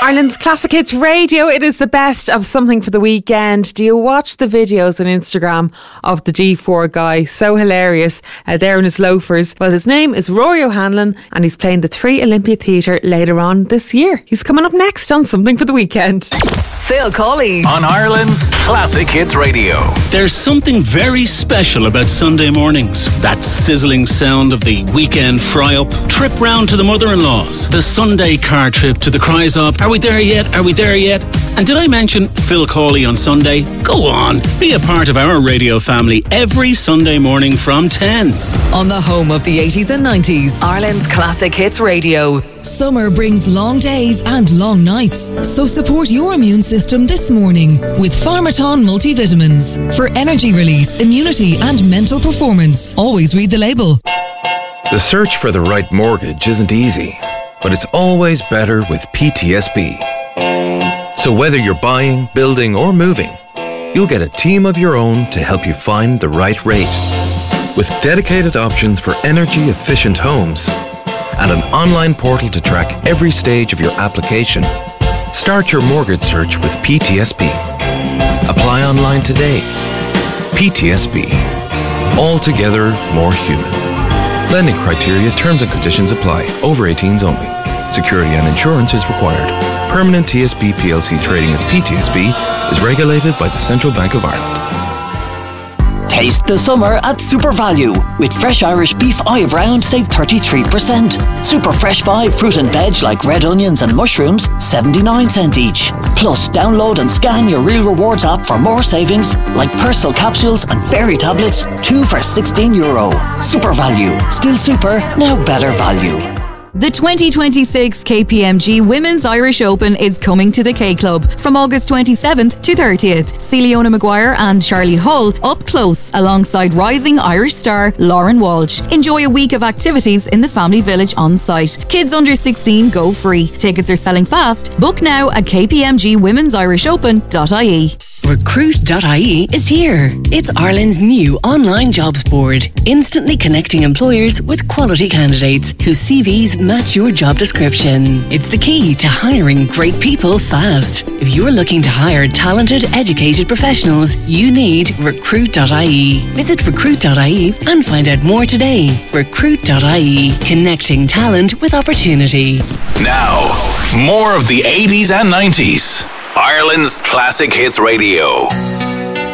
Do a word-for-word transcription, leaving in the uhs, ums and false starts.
Ireland's Classic Hits Radio. It is the best of something for the weekend. Do you watch the videos on Instagram of the G four guy? So hilarious. Uh, there in his loafers. Well, his name is Rory O'Hanlon and he's playing the Three Olympia Theatre later on this year. He's coming up next on Something for the Weekend. Phil Colley on Ireland's Classic Hits Radio. There's something very special about Sunday mornings. That sizzling sound of the weekend fry-up, trip round to the mother-in-law's, the Sunday car trip to the cries of, are we there yet? Are we there yet? And did I mention Phil Colley on Sunday? Go on, be a part of our radio family every Sunday morning from ten. On the home of the eighties and nineties, Ireland's Classic Hits Radio. Summer brings long days and long nights, so support your immune system this morning with Pharmaton multivitamins for energy release, immunity and mental performance. Always read the label. The search for the right mortgage isn't easy, but it's always better with P T S B. So whether you're buying, building or moving, you'll get a team of your own to help you find the right rate. With dedicated options for energy efficient homes and an online portal to track every stage of your application, start your mortgage search with P T S B. Apply online today. P T S B. Altogether more human. Lending criteria, terms and conditions apply. Over eighteens only. Security and insurance is required. Permanent T S B P L C trading as P T S B is regulated by the Central Bank of Ireland. Taste the summer at Super Value. With fresh Irish beef I've round, save thirty-three percent. Super Fresh five fruit and veg like red onions and mushrooms, seventy-nine cents each. Plus, download and scan your Real Rewards app for more savings like Persil capsules and fairy tablets, two for sixteen euro. Super Value. Still super, now better value. The twenty twenty-six K P M G Women's Irish Open is coming to the K Club from August twenty-seventh to thirtieth. See Leona Maguire and Charlie Hull up close alongside rising Irish star Lauren Walsh. Enjoy a week of activities in the family village on site. Kids under sixteen go free. Tickets are selling fast. Book now at k p m g women's irish open dot i e. Recruit dot I E is here. It's Ireland's new online jobs board, instantly connecting employers with quality candidates whose C Vs match your job description. It's the key to hiring great people fast. If you're looking to hire talented, educated professionals, you need Recruit dot I E. Visit Recruit dot I E and find out more today. Recruit dot I E, connecting talent with opportunity. Now, more of the eighties and nineties. Ireland's Classic Hits Radio.